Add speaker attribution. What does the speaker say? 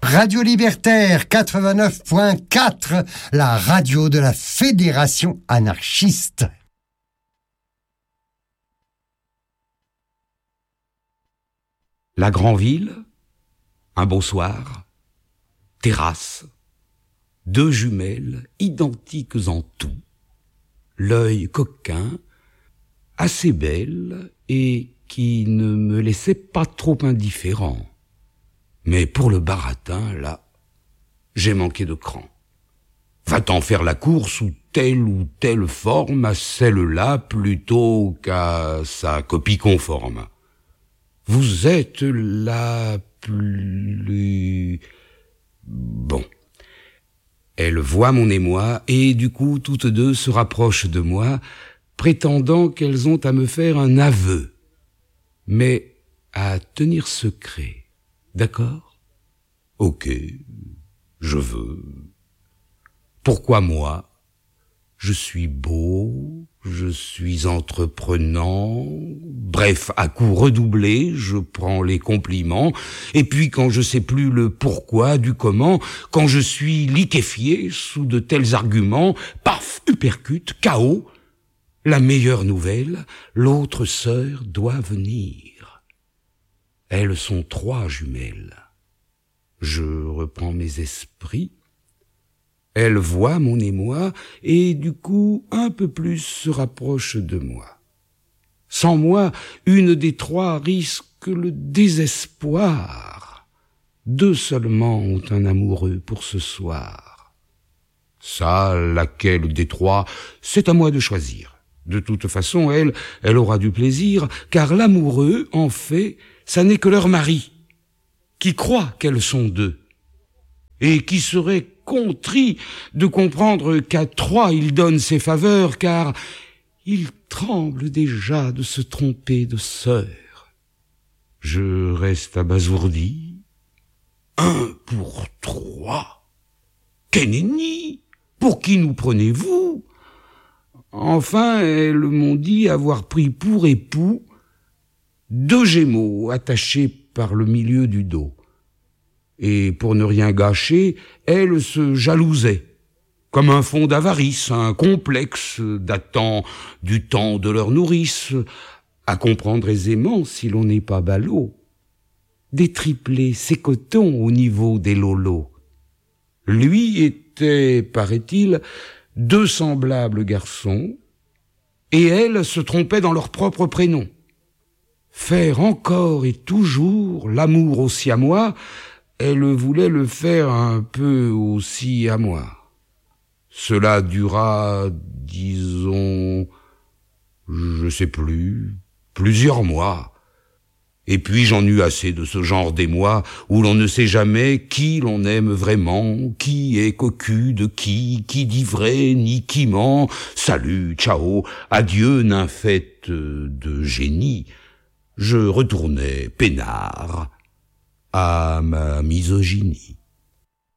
Speaker 1: Radio Libertaire 89.4, la radio de la Fédération anarchiste.
Speaker 2: La Grand'Ville, un beau soir, terrasse, deux jumelles identiques en tout, l'œil coquin, assez belle et qui ne me laissait pas trop indifférent. Mais pour le baratin, là, j'ai manqué de cran. Va-t'en faire la course ou telle forme à celle-là plutôt qu'à sa copie conforme. Vous êtes la plus... Bon. Elle voit mon émoi et du coup toutes deux se rapprochent de moi, prétendant qu'elles ont à me faire un aveu, mais à tenir secret. D'accord ? Ok, je veux. Pourquoi moi ? Je suis beau, je suis entreprenant, bref, à coups redoublés, je prends les compliments, et puis quand je sais plus le pourquoi, du comment, quand je suis liquéfié sous de tels arguments, paf, uppercut, KO, la meilleure nouvelle, l'autre sœur doit venir. Elles sont 3 jumelles. Je reprends mes esprits. Elle voit mon émoi et du coup un peu plus se rapproche de moi. Sans moi, une des 3 risque le désespoir. 2 seulement ont un amoureux pour ce soir. Ça, laquelle des 3, c'est à moi de choisir. De toute façon, elle aura du plaisir, car l'amoureux, en fait, ça n'est que leur mari, qui croit qu'elles sont 2, et qui serait contrit de comprendre qu'à 3 il donne ses faveurs, car il tremble déjà de se tromper de sœur. Je reste abasourdi. 1 pour 3. Qu'est nenni ? Pour qui nous prenez-vous ? Enfin, elles m'ont dit avoir pris pour époux 2 Gémeaux attachés par le milieu du dos. Et pour ne rien gâcher, elles se jalousaient, comme un fond d'avarice, un complexe datant du temps de leur nourrice, à comprendre aisément si l'on n'est pas ballot. Des triplés s'écotons au niveau des lolos. Lui était, paraît-il, 2 semblables garçons, et elles se trompaient dans leur propre prénom. Faire encore et toujours l'amour aussi à moi, elle voulait le faire un peu aussi à moi. Cela dura, disons, je sais plus, plusieurs mois. Et puis j'en eus assez de ce genre d'émoi où l'on ne sait jamais qui l'on aime vraiment, qui est cocu de qui dit vrai ni qui ment. Salut, ciao, adieu, nymphette de génie. Je retournais peinard à ma misogynie.